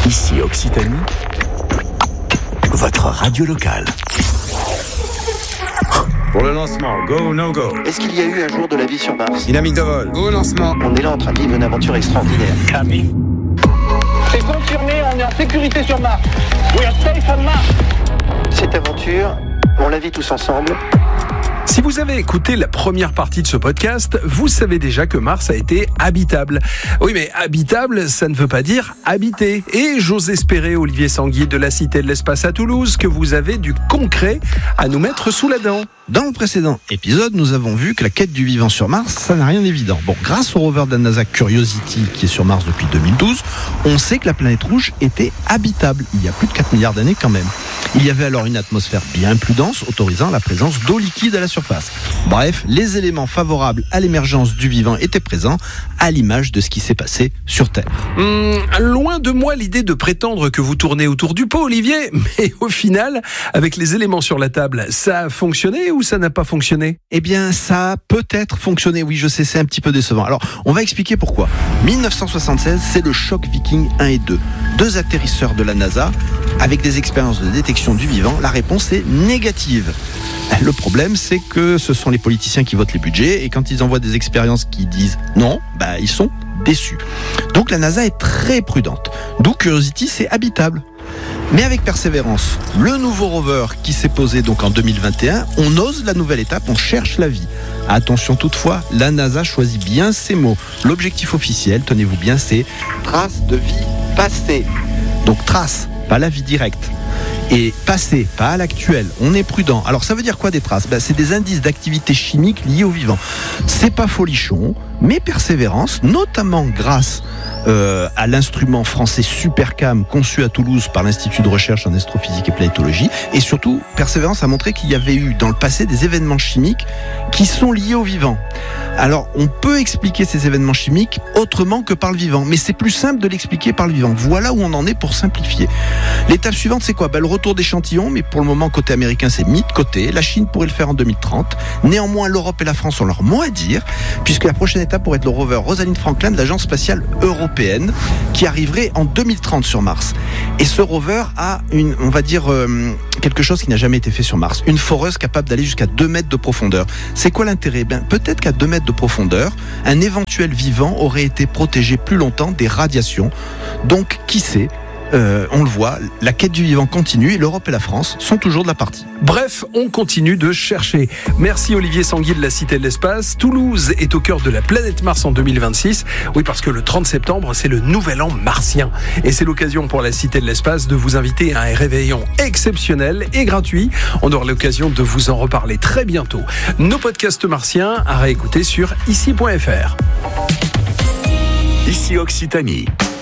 Ici Occitanie, votre radio locale. Pour le lancement, go, no go. Est-ce qu'il y a eu un jour de la vie sur Mars ? Dynamique de vol, go lancement. On est là en train de vivre une aventure extraordinaire. C'est confirmé, on est en sécurité sur Mars. We are safe on Mars. Cette aventure, on la vit tous ensemble. Si vous avez écouté la première partie de ce podcast, vous savez déjà que Mars a été habitable. Oui, mais habitable, ça ne veut pas dire habité. Et j'ose espérer, Olivier Sanguier de la Cité de l'Espace à Toulouse, que vous avez du concret à nous mettre sous la dent. Dans le précédent épisode, nous avons vu que la quête du vivant sur Mars, ça n'a rien d'évident. Bon, grâce au rover de la NASA Curiosity, qui est sur Mars depuis 2012, on sait que la planète rouge était habitable, il y a plus de 4 milliards d'années quand même. Il y avait alors une atmosphère bien plus dense, autorisant la présence d'eau liquide à la surface. Bref, les éléments favorables à l'émergence du vivant étaient présents, à l'image de ce qui s'est passé sur Terre. Loin de moi l'idée de prétendre que vous tournez autour du pot, Olivier, mais au final, avec les éléments sur la table, ça a fonctionné ou ça n'a pas fonctionné ? Eh bien, ça a peut-être fonctionné, oui, je sais, c'est un petit peu décevant. Alors, on va expliquer pourquoi. 1976, c'est le choc Viking 1 et 2. 2 atterrisseurs de la NASA, avec des expériences de détection du vivant, la réponse est négative. Le problème, c'est que ce sont les politiciens qui votent les budgets, et quand ils envoient des expériences qui disent non, ils sont déçus. Donc la NASA est très prudente. D'où Curiosity, c'est habitable. Mais avec Perseverance, le nouveau rover qui s'est posé donc en 2021, on ose la nouvelle étape, on cherche la vie. Attention toutefois, la NASA choisit bien ses mots. L'objectif officiel, tenez-vous bien, c'est trace de vie passée. Donc trace, pas la vie directe. Et passé, pas à l'actuel, on est prudent. Alors ça veut dire quoi des traces ? C'est des indices d'activité chimique liés au vivant. C'est pas folichon, mais Persévérance, notamment grâce à l'instrument français Supercam conçu à Toulouse par l'Institut de recherche en astrophysique et planétologie, et surtout Persévérance a montré qu'il y avait eu dans le passé des événements chimiques qui sont liés au vivant. Alors on peut expliquer ces événements chimiques autrement que par le vivant, mais c'est plus simple de l'expliquer par le vivant. Voilà où on en est pour simplifier. L'étape suivante, c'est quoi ? Le retour d'échantillons, mais pour le moment côté américain c'est mis de côté. La Chine pourrait le faire en 2030. Néanmoins l'Europe et la France ont leur mot à dire, puisque la prochaine étape pourrait être le rover Rosalind Franklin de l'Agence spatiale européenne, qui arriverait en 2030 sur Mars. Et ce rover a quelque chose qui n'a jamais été fait sur Mars, une foreuse capable d'aller jusqu'à 2 mètres de profondeur. C'est quoi l'intérêt ? Peut-être qu'à 2 mètres de profondeur, un éventuel vivant aurait été protégé plus longtemps des radiations. Donc, qui sait ? On le voit, la quête du vivant continue et l'Europe et la France sont toujours de la partie. Bref, on continue de chercher. Merci Olivier Sanguier de la Cité de l'Espace. Toulouse est au cœur de la planète Mars en 2026. Oui, parce que le 30 septembre, c'est le nouvel an martien. Et c'est l'occasion pour la Cité de l'Espace de vous inviter à un réveillon exceptionnel et gratuit. On aura l'occasion de vous en reparler très bientôt. Nos podcasts martiens à réécouter sur ici.fr. Ici Occitanie.